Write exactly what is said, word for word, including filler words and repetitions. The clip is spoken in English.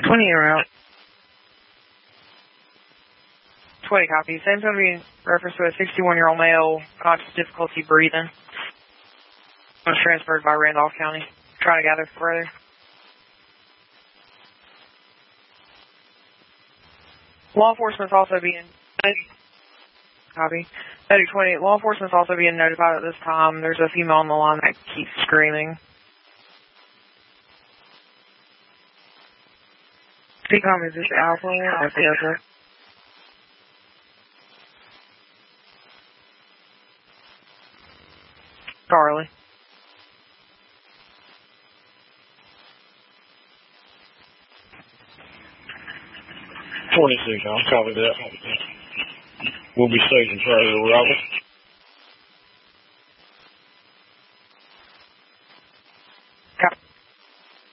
twenty en route. twenty copy. Same going to be in reference to a sixty-one-year-old male, conscious difficulty breathing. Was transferred by Randolph County. Trying to gather further. Law enforcement's also being... Copy. thirty twenty. Law enforcement's also being notified at this time. There's a female on the line that keeps screaming. P COM, is this Alpha? Or Delta? Charlie. twenty-six, I'll copy that. We'll be staging further arrival.